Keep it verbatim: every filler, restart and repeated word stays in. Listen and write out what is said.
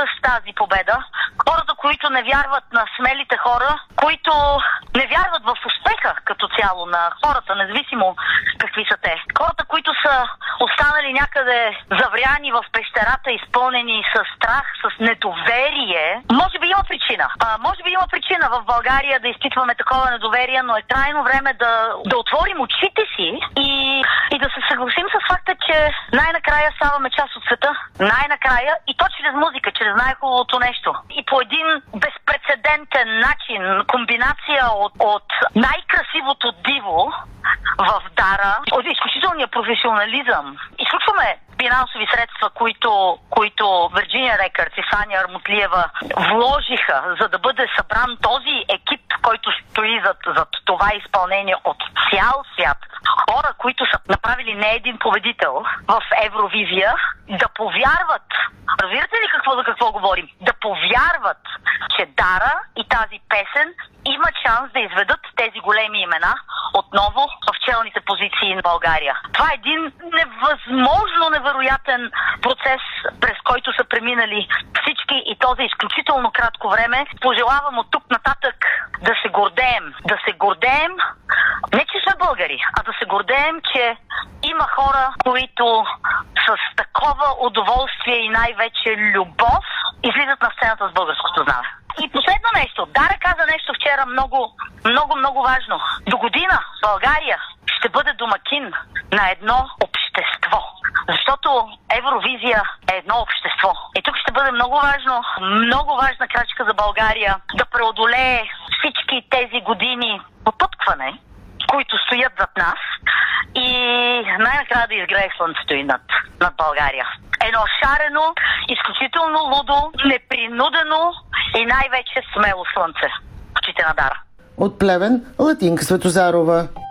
с тази победа. Хората, които не вярват на смелите хора, които не вярват в успеха като цяло на хората, независимо какви са те. Хората, които са останали някъде завряни в пещерата, изпълнени с страх, с недоверие. Може би има причина. А, може би има причина в България да изпитваме такова недоверие, но е крайно време да, да отворим очите си и, и да се съгласим с факта, че най-накрая ставаме част от света. Най-накрая и то чрез музика, чрез най-хубавото нещо. И по един безпрецедентен начин, комбинация от, от най-красивото диво в Дара, от изключителния професионализъм. Изключваме финансови средства, които, които Virginia Records и Саня Армутлиева вложиха, за да бъде събран този екип, който стои зад, зад това изпълнение от цял свят. Хора, които са направили не един победител в Евровизия, да повярват. Разбирате ли какво за какво говорим? Да повярват, че Дара и тази песен има шанс да изведат тези големи имена отново в челните позиции на България. Това е един невъзможно невероятен процес, през който са преминали всички и то за изключително кратко време. Пожелавам от тук нататък да се гордеем. Да се гордеем, не че сме българи, а да се гордеем, че има хора, които с такова удоволствие и най-вече любов излизат на сцената с българското знаме. И последно нещо. Дара каза нещо вчера много, много, много важно. До година България ще бъде домакин на едно общество. Защото Евровизия е едно общество. И тук ще бъде много важно, много важна крачка за България да преодолее всички тези години потъпкване, които стоят зад нас и най-накрая да изгрее слънцето и над, над България. Едно шарено, изключително лудо, непринудено и най-вече смело слънце в очите на Дара. От Плевен, Латинка Светозарова.